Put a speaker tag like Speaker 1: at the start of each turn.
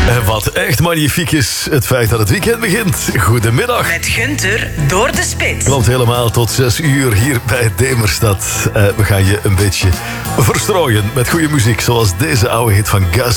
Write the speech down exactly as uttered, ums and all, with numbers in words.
Speaker 1: En wat echt magnifiek is, het feit dat het weekend begint. Goedemiddag.
Speaker 2: Met Gunther door de spits.
Speaker 1: Klopt helemaal, tot zes uur hier bij Demerstad. Uh, we gaan je een beetje verstrooien met goede muziek, zoals deze oude hit van Gaz.